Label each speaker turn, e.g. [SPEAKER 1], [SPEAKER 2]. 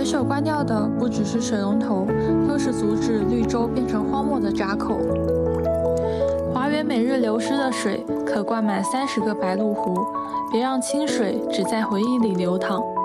[SPEAKER 1] 手关掉的不只是水龙头，更是阻止绿洲变成荒漠的闸口。华园每日流失的水可灌满30个白鹭湖，别让清水只在回忆里流淌。